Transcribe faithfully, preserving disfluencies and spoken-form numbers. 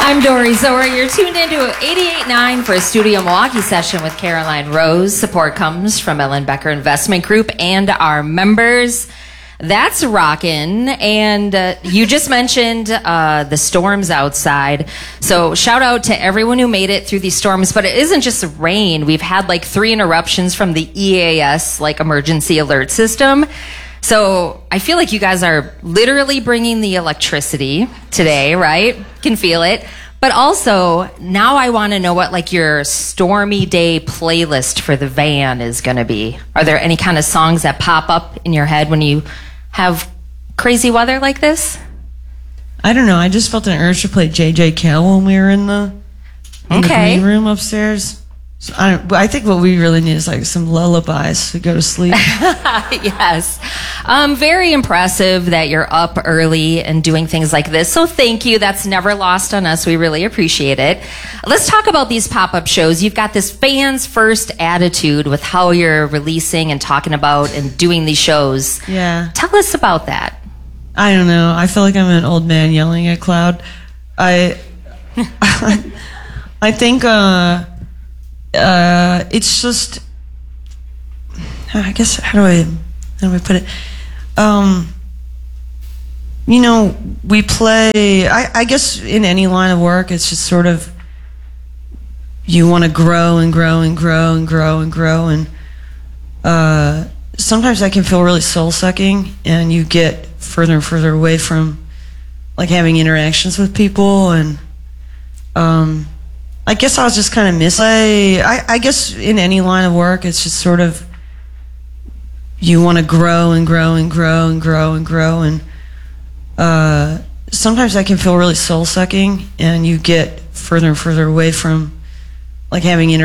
I'm Dory Zora. You're tuned into eighty-eight point nine for a Studio Milwaukee session with Caroline Rose. Support comes from Ellen Becker Investment Group and our members. That's rockin'. And uh, you just mentioned uh, the storms outside. So shout out to everyone who made it through these storms. But it isn't just rain. We've had like three interruptions from the E A S, like emergency alert system. So I feel like you guys are literally bringing the electricity today, right? Can feel it. But also, now I want to know what like your stormy day playlist for the van is going to be. Are there any kind of songs that pop up in your head when you have crazy weather like this? I don't know. I just felt an urge to play J J Cale when we were in the, in okay. the green room upstairs. So I, don't, I think what we really need is like some lullabies to go to sleep. Yes. Um, very impressive that you're up early and doing things like this. So thank you. That's never lost on us. We really appreciate it. Let's talk about these pop-up shows. You've got this fans first attitude with how you're releasing and talking about and doing these shows. Yeah. Tell us about that. I don't know. I feel like I'm an old man yelling at cloud. I, I think, uh, Uh, it's just, I guess, how do I, how do I put it? Um, you know, we play, I, I guess in any line of work, it's just sort of, you want to grow and grow and grow and grow and grow. And uh, sometimes that can feel really soul-sucking, and you get further and further away from, like, having interactions with people. And, um... I guess I was just kind of missing. I, I guess in any line of work, it's just sort of, you want to grow and grow and grow and grow and grow. And uh, sometimes that can feel really soul-sucking, and you get further and further away from, like, having inter